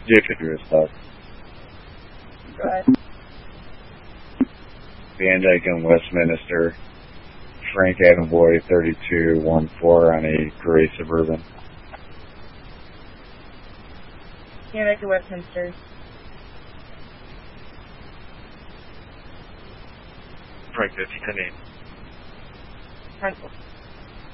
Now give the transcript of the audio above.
Jacob Drew stuff. Go ahead. Van Dyke in Westminster. Frank Adamboy, 3214 on a gray Suburban. Van Dyke in Westminster. Frank 1510. Pencil.